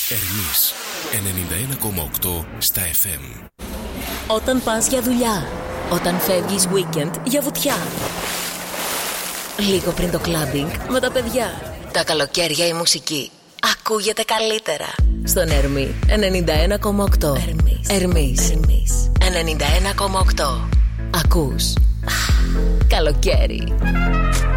Ερμής 91,8 στα FM. Όταν πας για δουλειά, όταν φεύγεις weekend για βουτιά, λίγο πριν το clubbing με τα παιδιά, τα καλοκαίρια η μουσική ακούγεται καλύτερα. Στον Ερμή 91,8. Ερμής 91,8. Ακούς καλοκαίρι.